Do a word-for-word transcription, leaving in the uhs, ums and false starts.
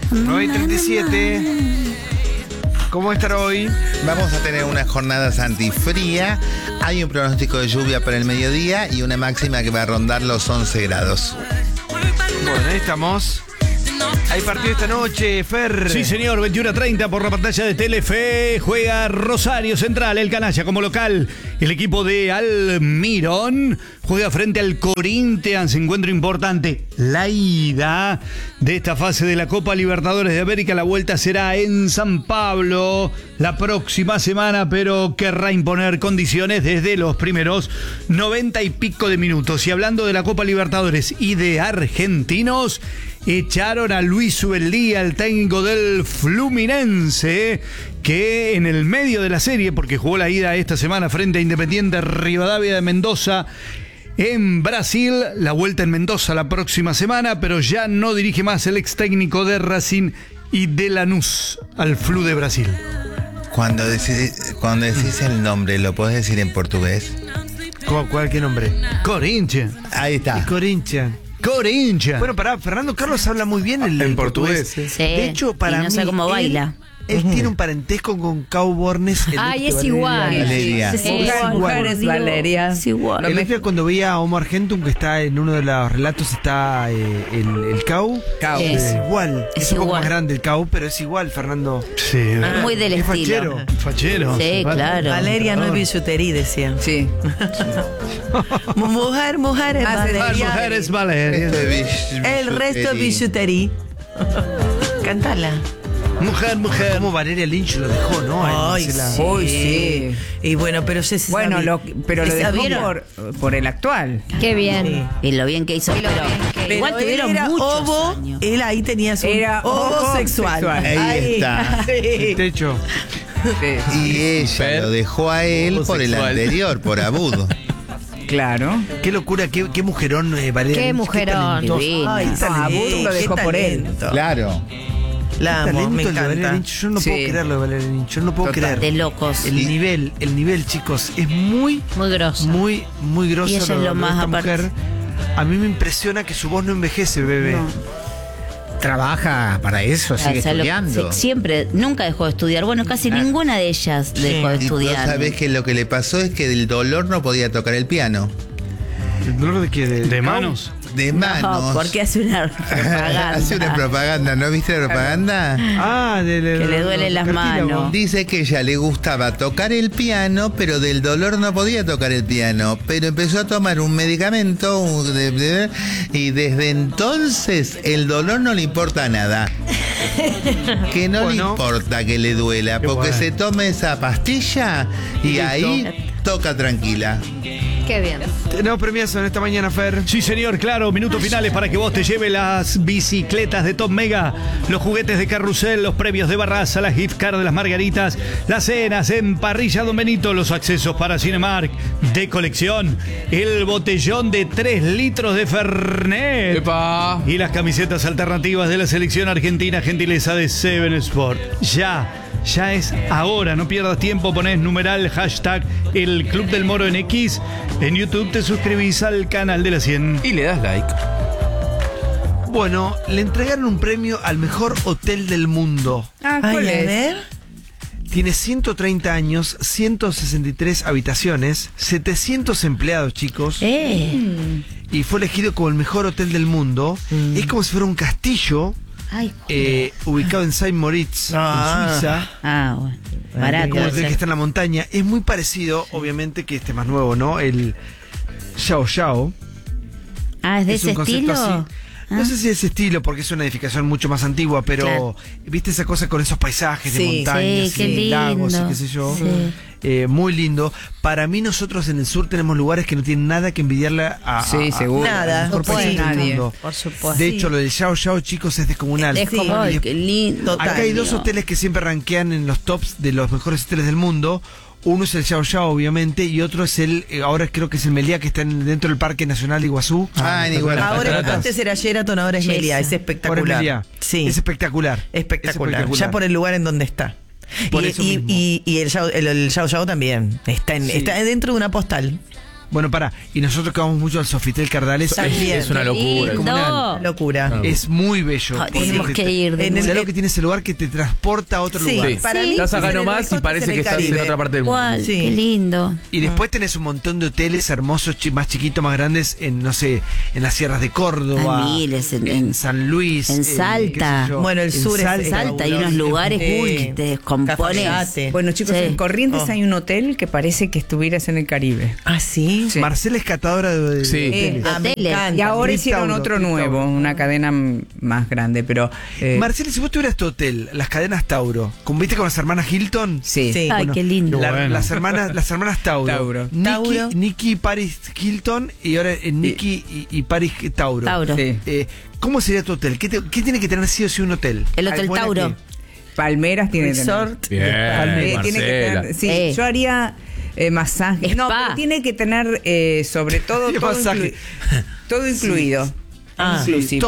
nueve y treinta y siete. ¿Cómo estará hoy? Vamos a tener unas jornadas antifría. Hay un pronóstico de lluvia para el mediodía y una máxima que va a rondar los once grados. Bueno, ahí estamos. Hay partido esta noche, Fer. Sí, señor, veintiuno a treinta por la pantalla de Telefe. Juega Rosario Central, el canalla como local. El equipo de Almirón juega frente al Corinthians. Encuentro importante. La ida de esta fase de la Copa Libertadores de América. La vuelta será en San Pablo la próxima semana, pero querrá imponer condiciones desde los primeros noventa y pico de minutos. Y hablando de la Copa Libertadores y de argentinos, echaron a Luis Ubeldía, el técnico del Fluminense, que en el medio de la serie, porque jugó la ida esta semana frente a Independiente Rivadavia de Mendoza en Brasil, la vuelta en Mendoza la próxima semana, pero ya no dirige más el ex técnico de Racing y de Lanús al Flu de Brasil. Cuando decís, cuando decís el nombre, ¿lo podés decir en portugués? ¿Cuál, cuál qué nombre? Corinthians. Ahí está. Corinthians. Corinthians. Bueno, pará, Fernando Carlos habla muy bien el, el portugués. Sí. De hecho, para y no mí, sé cómo él, baila. Él uh-huh. tiene un parentesco con Cau Bornes. Ay, es igual. Valeria. Es igual. Mujer es Valeria. Es igual. El otro día cuando veía a Omar Gentum, que está en uno de los relatos, está eh, el, el Cau. Cau. Es, Es- igual. Es, es un poco igual. más grande el Cau, pero es igual, Fernando. Sí. Es muy del es estilo. fachero. Fachero. Sí, claro. Valeria no es billutería, decía. Sí. Mujer, mujer es Ah, se Las Valeria. mujeres Valeria. Esto es bish- El resto es billutería. Cántala. Mujer, mujer. Como Valeria Lynch lo dejó, ¿no? A Ay, Marcela. sí. Uy, sí. Y bueno, pero ya se Bueno, sabe- lo, pero lo se dejó sabieron. por, por el actual. Qué bien. Sí. Y lo bien que hizo. Y lo pero, bien que- Pero igual él tuvieron era muchos ovo, años. él ahí tenía su Era ovo sexual. homosexual. Ahí está. El techo. Sí. Y ella lo dejó a él por el anterior, por Abud. Claro. Qué locura, qué, qué mujerón eh, Valeria Qué Lynch. mujerón. talentosa. Divina. Ay, No, a Bud lo qué dejó por él. talento. Claro. La Qué amo, talento me el de Valeria encanta. Lynch. Yo no Sí. puedo creerlo de Valeria Lynch. Yo no puedo Total. creer. De locos. El nivel, el nivel, chicos, es muy, Muy grosso. muy, muy grosso. Y ella es lo de más esta aparte. mujer. A mí me impresiona que su voz no envejece, bebé. Trabaja para eso, sigue O sea, lo- estudiando. sí, siempre, nunca dejó de estudiar. Bueno, casi ninguna de ellas dejó de Y vos estudiar. sabés que lo que le pasó es que del dolor no podía tocar el piano. ¿El dolor de qué? De, De manos. De manos. No, porque hace una propaganda. Hace una propaganda, ¿no viste la propaganda? Ah, de, de- Que le de- duelen de- las cartílago. manos. Dice que ella le gustaba tocar el piano, pero del dolor no podía tocar el piano. Pero empezó a tomar un medicamento un- de- de- y desde entonces el dolor no le importa nada. Que no Bueno. le importa que le duela, Qué porque bueno. se tome esa pastilla y Listo. ahí toca tranquila. Qué bien. Tenemos premiazo en esta mañana, Fer. Sí, señor, claro, minutos finales para que vos te lleves las bicicletas de Top Mega, los juguetes de carrusel, los premios de Barraza, las gift card de las Margaritas, las cenas en Parrilla Don Benito, los accesos para Cinemark de colección, el botellón de tres litros de Fernet Epa. y las camisetas alternativas de la selección argentina, gentileza de Seven Sport. Ya. Ya es ahora, no pierdas tiempo, ponés numeral hashtag el Club del Moro en X. En YouTube te suscribís al canal de la cien. Y le das like. Bueno, le entregaron un premio al mejor hotel del mundo. Ah, Ay, ¿cuál a es? ver. Tiene ciento treinta años, ciento sesenta y tres habitaciones, setecientos empleados, chicos. Eh. Y fue elegido como el mejor hotel del mundo. Es como si fuera un castillo Ay, eh, ubicado en Saint Moritz, Ah. en Suiza. ah, bueno. Un Barato. hotel debe que ser. está en la montaña. Es muy parecido, obviamente, que este más nuevo, ¿no? El Xiao Xiao. Ah, ¿es de Es ese un concepto estilo? así. No Ah. sé si es ese estilo, porque es una edificación mucho más antigua, pero Claro. viste esa cosa con esos paisajes de Sí, montañas sí, qué y lagos y lindo. qué sé yo. Sí. Eh, muy lindo. Para mí, nosotros en el sur tenemos lugares que no tienen nada que envidiarle a, a- Sí, a- seguro. Nada. al mejor No país puede del nadie. mundo. Por supuesto. De Sí. hecho, lo del Xiao Xiao, chicos, es descomunal. Es como, Y ay, qué lindo. Total. acá hay dos Dios. hoteles que siempre rankean en los tops de los mejores hoteles del mundo. Uno es el Xiao Xiao, obviamente, y otro es el, eh, ahora creo que es el Meliá, que está en- dentro del Parque Nacional de Iguazú. Ah, en Iguazú. Ahora, Cataratas. antes era Sheraton, ahora es Yes. Meliá. Es Por el espectacular. Meliá. Sí. Es espectacular. Espectacular. Es espectacular. Ya por el lugar en donde está. Por y, eso y- mismo. y- y el Yao el, el Yao Yao también. Está, en, Sí. está dentro de una postal. Bueno, para, y nosotros que vamos mucho al Sofitel Cardales. También. Es una locura. Lindo. Comunal. Locura. Es muy bello. Ay, porque tenemos te- que ir de en el- ¿Sabes lo que tiene ese lugar que te transporta a otro Sí, lugar? Sí. para Sí. mí. Estás acá en el nomás y Hot parece en que el estás en Caribe. otra parte del mundo. ¿Cuál? Sí. Qué lindo. Y después tenés un montón de hoteles hermosos, chi- más chiquitos, más grandes, en, no sé, en las sierras de Córdoba, Hay miles, en- en, en- San Luis, en eh, Salta. qué sé yo, Bueno, el en sur es- Salta. es Salta, hay unos fabuloso. lugares Sí. uy, que te descompones. Cafayate. Bueno, chicos, Sí. en Corrientes Oh. hay un hotel que parece que estuvieras en el Caribe. Ah, sí. Sí. Marcela es catadora de, de Sí. hoteles. Ah, me Hoteles. encanta. Y ahora Trip hicieron Tauro, otro Trip nuevo, Tauro. una cadena m- más grande, pero... eh, Marcela, si vos tuvieras tu hotel, las cadenas Tauro, ¿con- ¿viste con las hermanas Hilton? sí. Sí. Ay, qué lindo. La- Bueno. las hermanas las hermanas Tauro. Tauro. Nicky, Tauro. Nicky y Paris Hilton y ahora eh, Nicky y, y Paris Tauro. Tauro. Sí. Eh, ¿Cómo sería tu hotel? ¿Qué, te- qué tiene que tener sí o sí un hotel? El Hotel ¿Alguna Tauro. que- Palmeras tiene que tener. Resort. Bien, Eh, tiene que Marcela. tener- sí, Eh. yo haría eh, masaje. No, Spa. pero tiene que tener eh, sobre todo Y todo, masaje. inclu- todo incluido. Ah. Inclusive.